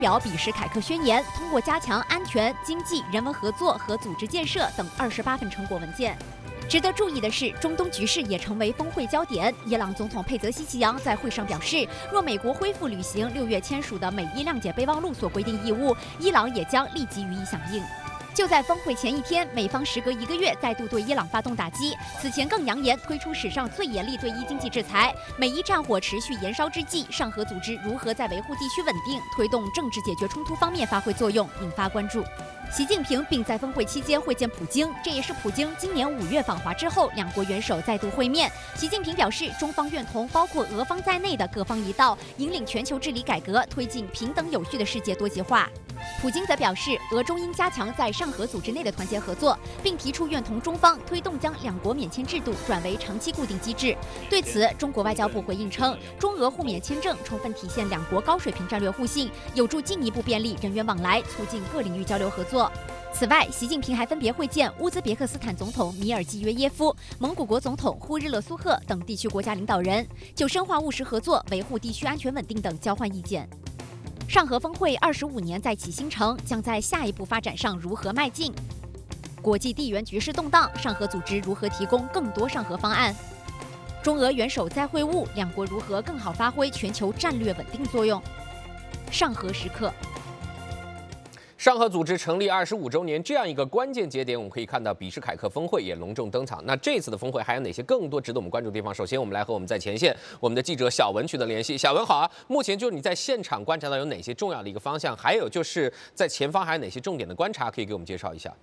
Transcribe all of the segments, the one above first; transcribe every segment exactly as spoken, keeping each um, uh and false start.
表比什凯克宣言，通过加强安全、经济、人文合作和组织建设等二十八份成果文件。值得注意的是，中东局势也成为峰会焦点。伊朗总统佩泽西奇扬在会上表示，若美国恢复履行六月签署的美伊谅解备忘录所规定义务，伊朗也将立即予以响应。 就在峰会前一天，美方时隔一个月再度对伊朗发动打击，此前更扬言推出史上最严厉对伊经济制裁。美伊战火持续延烧之际，上合组织如何在维护地区稳定、推动政治解决冲突方面发挥作用，引发关注。 习近平并在峰会期间会见普京，这也是普京今年五月访华之后，两国元首再度会面。习近平表示，中方愿同包括俄方在内的各方一道，引领全球治理改革，推进平等有序的世界多极化。普京则表示，俄中应加强在上合组织内的团结合作，并提出愿同中方推动将两国免签制度转为长期固定机制。对此，中国外交部回应称，中俄互免签证充分体现两国高水平战略互信，有助进一步便利人员往来，促进各领域交流合作。 此外，习近平还分别会见乌兹别克斯坦总统米尔季约耶夫、蒙古国总统呼日勒苏赫等地区国家领导人，就深化务实合作、维护地区安全稳定等交换意见。上合峰会二十五年再起新程，将在下一步发展上如何迈进？国际地缘局势动荡，上合组织如何提供更多上合方案？中俄元首再会晤，两国如何更好发挥全球战略稳定作用？上合时刻。 上合组织成立二十五周年这样一个关键节点，我们可以看到比什凯克峰会也隆重登场。那这次的峰会还有哪些更多值得我们关注的地方？首先，我们来和我们在前线我们的记者小文取得联系。小文好啊，目前就是你在现场观察到有哪些重要的一个方向？还有就是在前方还有哪些重点的观察，可以给我们介绍一下？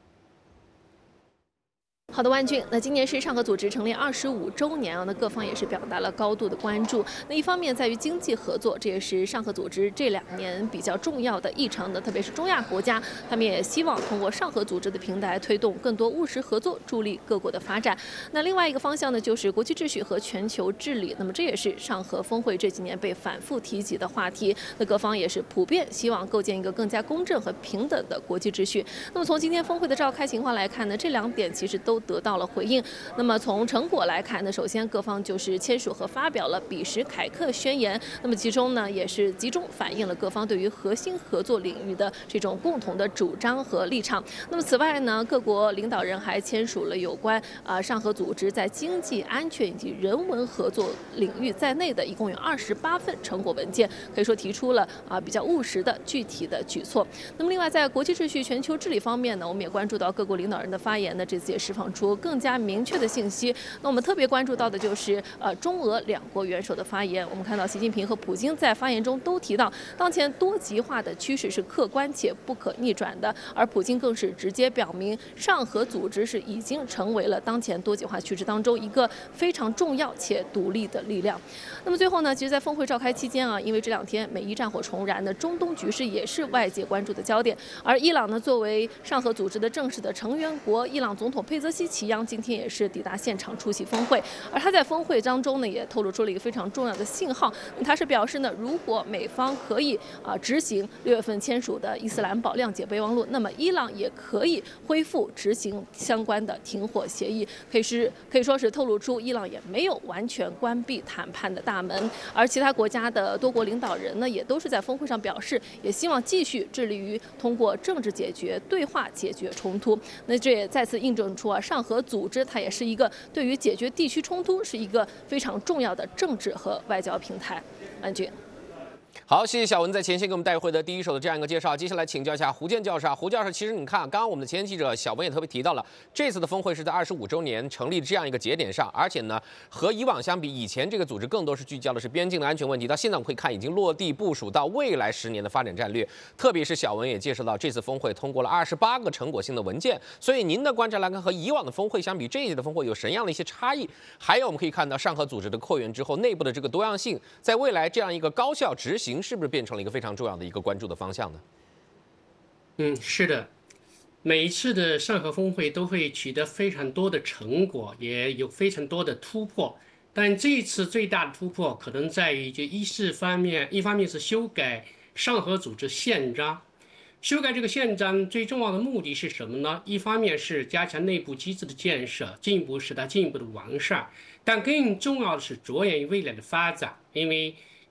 好的，万俊。那今年是上合组织成立二十五周年啊，那各方也是表达了高度的关注。那一方面在于经济合作，这也是上合组织这两年比较重要的议程的，特别是中亚国家，他们也希望通过上合组织的平台推动更多务实合作，助力各国的发展。那另外一个方向呢，就是国际秩序和全球治理。那么这也是上合峰会这几年被反复提及的话题。那各方也是普遍希望构建一个更加公正和平等的国际秩序。那么从今天峰会的召开情况来看呢，这两点其实都 得到了回应。那么从成果来看呢，首先各方就是签署和发表了比什凯克宣言。那么其中呢，也是集中反映了各方对于核心合作领域的这种共同的主张和立场。那么此外呢，各国领导人还签署了有关啊上合组织在经济安全以及人文合作领域在内的一共有二十八份成果文件，可以说提出了啊比较务实的具体的举措。那么另外在国际秩序、全球治理方面呢，我们也关注到各国领导人的发言呢，这次也释放出 更加明确的信息。那我们特别关注到的就是呃中俄两国元首的发言。我们看到习近平和普京在发言中都提到，当前多极化的趋势是客观且不可逆转的，而普京更是直接表明，上合组织是已经成为了当前多极化趋势当中一个非常重要且独立的力量。那么最后呢，其实，在峰会召开期间啊，因为这两天美伊战火重燃的中东局势也是外界关注的焦点。而伊朗呢，作为上合组织的正式的成员国，伊朗总统佩泽西奇扬 今天也是抵达现场出席峰会，而他在峰会当中呢，也透露出了一个非常重要的信号。他是表示呢，如果美方可以啊执行六月份签署的伊斯兰堡谅解备忘录，那么伊朗也可以恢复执行相关的停火协议，可以是可以说是透露出伊朗也没有完全关闭谈判的大门。而其他国家的多国领导人呢，也都是在峰会上表示，也希望继续致力于通过政治解决、对话解决冲突。那这也再次印证出啊，上合组织 它也是一个对于解决地区冲突是一个非常重要的政治和外交平台。安俊。 好，谢谢小文在前线给我们带回的第一手的这样一个介绍。接下来请教一下胡建教授。胡教授，其实你看，刚刚我们的前线记者小文也特别提到了，这次的峰会是在二十五周年成立这样一个节点上，而且呢，和以往相比，以前这个组织更多是聚焦的是边境的安全问题，到现在我们可以看已经落地部署到未来十年的发展战略。特别是小文也介绍到，这次峰会通过了二十八个成果性的文件。所以您的观察来看，和以往的峰会相比，这一届的峰会有什么样的一些差异？还有我们可以看到，上合组织的扩员之后，内部的这个多样性，在未来这样一个高效执行，是不是变成了一个 非常重要的一个关注的方向呢？ 嗯，是的，每一次的上合峰会都会取得非常多的成果，也有非常多的突破。但这一次最大的突破可能在于，就一是方面，一方面是修改上合组织宪章。修改这个宪章最重要的目的是什么呢？一方面是加强内部机制的建设，进一步使它进一步的完善。但更重要的是着眼于未来的发展，因为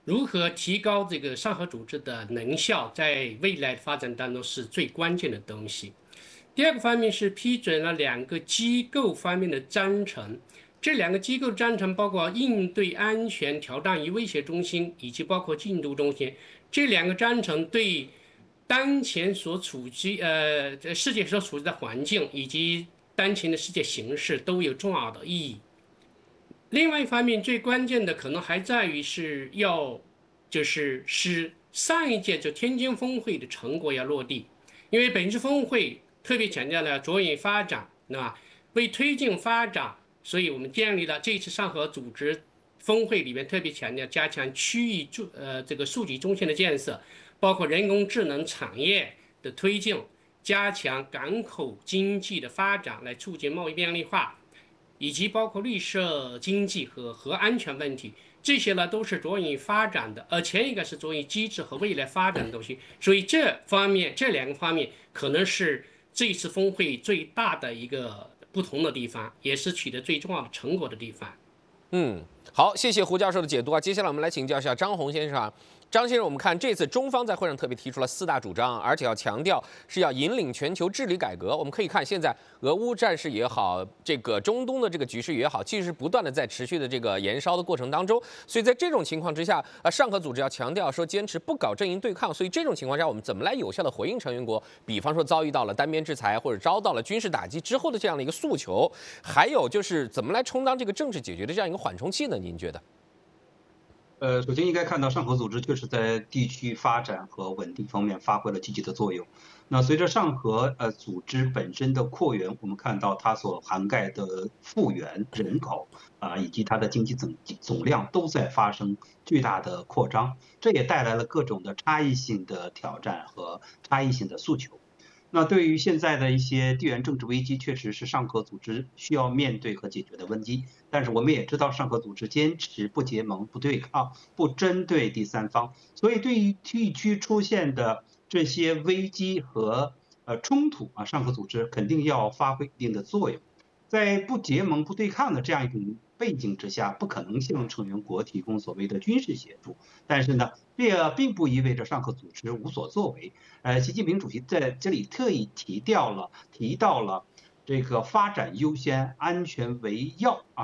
如何提高这个上合组织的能效，在未来发展当中是最关键的东西。第二个方面是批准了两个机构方面的章程，这两个机构章程包括应对安全挑战与威胁中心以及包括进度中心。这两个章程对当前所处居呃世界所处的环境以及当前的世界形势都有重要的意义。另外一方面，最关键的可能还在于是要就是使上一届就天津峰会的成果要落地，因为本次峰会特别强调了着眼发展，对吧？为推进发展，所以我们建立了这次上合组织峰会里面特别强调加强区域数呃这个数据中心的建设，包括人工智能产业的推进，加强港口经济的发展，来促进贸易便利化，以及包括绿色经济和核安全问题。这些呢都是着眼于发展的，而前一个是着眼于机制和未来发展的东西，所以这方面这两个方面可能是这次峰会最大的一个不同的地方，也是取得最重要的成果的地方。 嗯，好，谢谢胡教授的解读啊。接下来我们来请教一下张宏先生啊。张先生，我们看这次中方在会上特别提出了四大主张，而且要强调是要引领全球治理改革。我们可以看现在俄乌战事也好，这个中东的这个局势也好，其实是不断的在持续的这个延烧的过程当中。所以在这种情况之下，呃，上合组织要强调说坚持不搞阵营对抗。所以这种情况下，我们怎么来有效的回应成员国，比方说遭遇到了单边制裁或者遭到了军事打击之后的这样的一个诉求，还有就是怎么来充当这个政治解决的这样一个缓冲器呢？您觉得？ 呃，首先应该看到上合组织确实在地区发展和稳定方面发挥了积极的作用。那随着上合呃组织本身的扩员，我们看到它所涵盖的复员人口啊，以及它的经济总总量都在发生巨大的扩张，这也带来了各种的差异性的挑战和差异性的诉求。那对于现在的一些地缘政治危机，确实是上合组织需要面对和解决的问题。但是我们也知道，上合组织坚持不结盟、不对抗、不针对第三方，所以对于地区出现的这些危机和呃冲突啊，上合组织肯定要发挥一定的作用。在不结盟、不对抗的这样一种背景之下，不可能向成员国提供所谓的军事协助。但是呢，这并不意味着上合组织无所作为。呃，习近平主席在这里特意提到了提到了这个发展优先、安全为要啊。